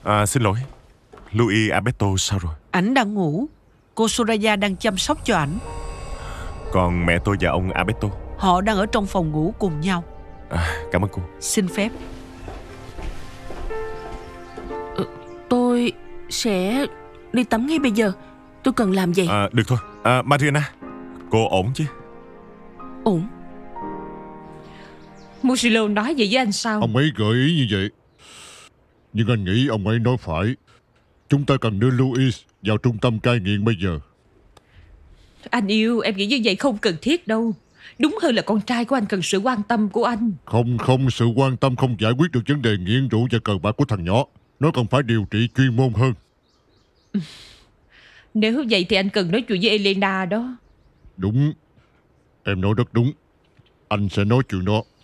Xin lỗi, Louis Alberto sao rồi? Ảnh đang ngủ. Cô Soraya đang chăm sóc cho ảnh. Còn mẹ tôi và ông Alberto? Họ đang ở trong phòng ngủ cùng nhau. Cảm ơn cô. Xin phép. Tôi sẽ đi tắm ngay bây giờ. Tôi cần làm gì? Được thôi. Mariana, cô ổn chứ? Ổn. Musillo nói vậy với anh sao? Ông ấy gợi ý như vậy, nhưng anh nghĩ ông ấy nói phải. Chúng ta cần đưa Louis vào trung tâm cai nghiện bây giờ. Anh yêu, em nghĩ như vậy không cần thiết đâu. Đúng hơn là con trai của anh cần sự quan tâm của anh. Không, sự quan tâm không giải quyết được vấn đề nghiện rượu và cờ bạc của thằng nhỏ. Nó cần phải điều trị chuyên môn hơn. Nếu vậy thì anh cần nói chuyện với Elena đó. Đúng, em nói rất đúng. Anh sẽ nói chuyện đó.